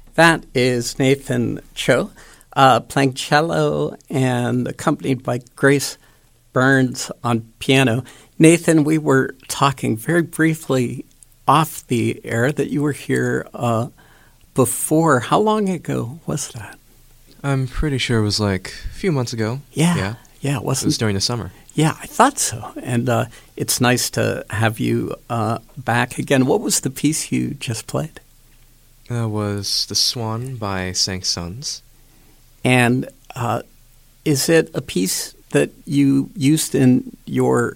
That is Nathan Cho playing cello and accompanied by Grace Burns on piano. Nathan, we were talking very briefly off the air that you were here before. How long ago was that? I'm pretty sure it was like a few months ago. Yeah, it was during the summer. Yeah, I thought so. And it's nice to have you back again. What was the piece you just played? That was The Swan by Saint-Saëns. And is it a piece that you used in your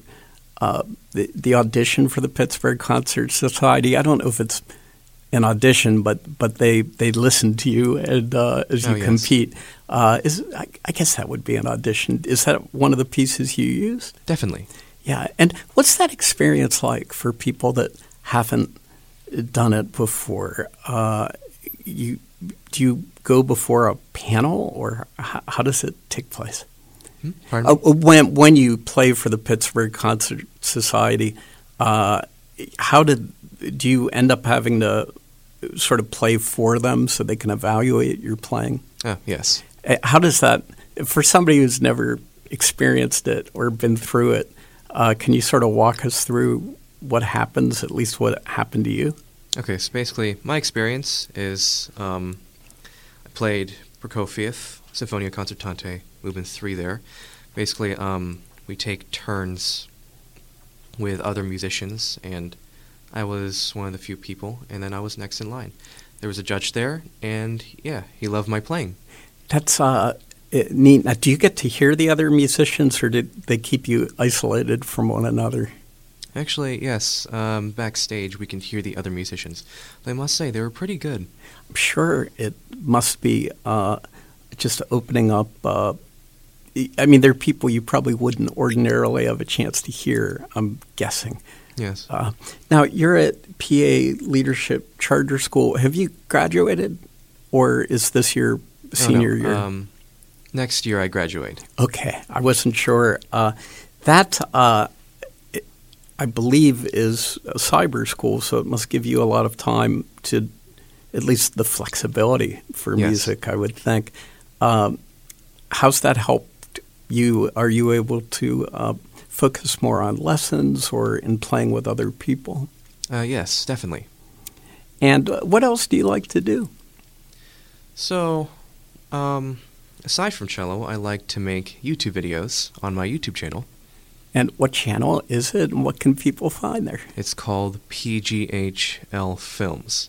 the audition for the Pittsburgh Concert Society? I don't know if it's an audition, but they listen to you and as you compete. I guess that would be an audition. Is that one of the pieces you used? Definitely. Yeah. And what's that experience like for people that haven't done it before? Do you go before a panel, or how does it take place? When you play for the Pittsburgh Concert Society, do you end up having to sort of play for them so they can evaluate your playing? Yes. How does that, for somebody who's never experienced it or been through it, can you sort of walk us through what happens, at least what happened to you? Okay, so basically my experience is I played Prokofiev, Sinfonia Concertante, Movement 3 there. Basically, we take turns with other musicians, and I was one of the few people, and then I was next in line. There was a judge there, and he loved my playing. That's neat. Now, do you get to hear the other musicians, or did they keep you isolated from one another? Actually, yes. Backstage, we can hear the other musicians. But I must say, they were pretty good. I'm sure it must be just opening up. I mean, there are people you probably wouldn't ordinarily have a chance to hear, I'm guessing. Yes. Now, you're at PA Leadership Charter School. Have you graduated, or is this your senior year? Next year I graduate. Okay. I wasn't sure. I believe, is a cyber school, so it must give you a lot of time to, at least the flexibility for music, I would think. How's that helped you? Are you able to focus more on lessons or in playing with other people? Yes, definitely. And what else do you like to do? So, aside from cello, I like to make YouTube videos on my YouTube channel. And what channel is it, and what can people find there? It's called PGHL Films.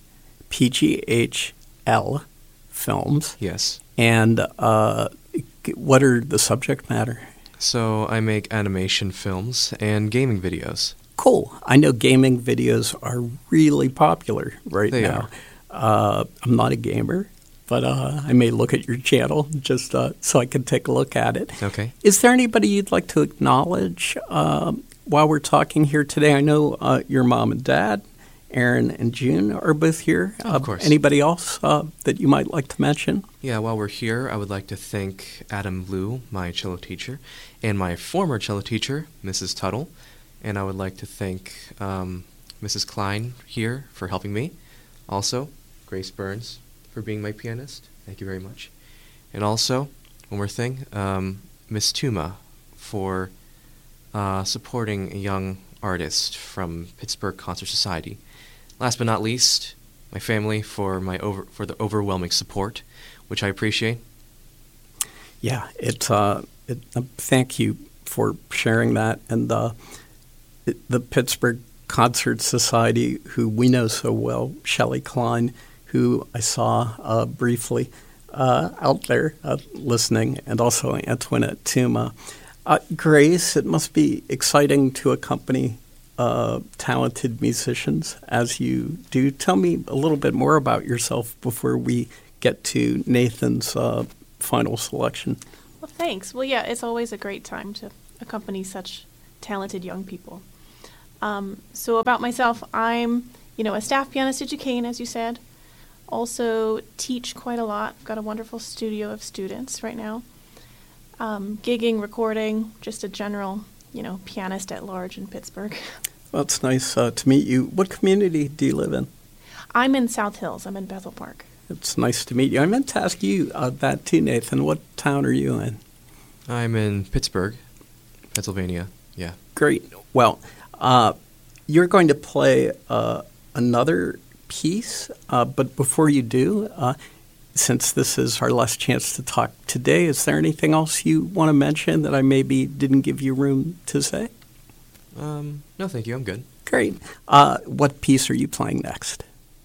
PGHL Films? Yes. And what are the subject matter? So I make animation films and gaming videos. Cool. I know gaming videos are really popular right now. They are. I'm not a gamer, but I may look at your channel just so I can take a look at it. Okay. Is there anybody you'd like to acknowledge while we're talking here today? I know your mom and dad, Aaron and June, are both here. Of course. Anybody else that you might like to mention? Yeah, while we're here, I would like to thank Adam Liu, my cello teacher, and my former cello teacher, Mrs. Tuttle. And I would like to thank Mrs. Klein here for helping me. Also, Grace Burns for being my pianist. Thank you very much. And also, one more thing, Miss Tuma for supporting a young artist from Pittsburgh Concert Society. Last but not least, my family for the overwhelming support, which I appreciate. Yeah, thank you for sharing that. And the Pittsburgh Concert Society, who we know so well, Shelley Klein, who I saw briefly out there listening, and also Antoinette Tuma. Grace, it must be exciting to accompany talented musicians as you do. Tell me a little bit more about yourself before we get to Nathan's final selection. Well, thanks. Well, yeah, it's always a great time to accompany such talented young people. So about myself, I'm, a staff pianist at Duquesne, as you said. Also teach quite a lot. I've got a wonderful studio of students right now. Gigging, recording, just a general, pianist at large in Pittsburgh. Well, it's nice to meet you. What community do you live in? I'm in South Hills. I'm in Bethel Park. It's nice to meet you. I meant to ask you that too, Nathan. What town are you in? I'm in Pittsburgh, Pennsylvania. Yeah. Great. Well, you're going to play another piece, but before you do, since this is our last chance to talk today, is there anything else you want to mention that I maybe didn't give you room to say? No, thank you. I'm good. Great. What piece are you playing next?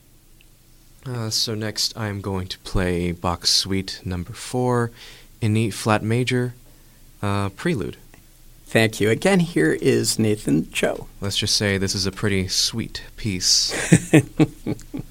So next I'm going to play Bach Suite Number 4 in E flat major, Prelude. Thank you. Again, here is Nathan Cho. Let's just say this is a pretty sweet piece.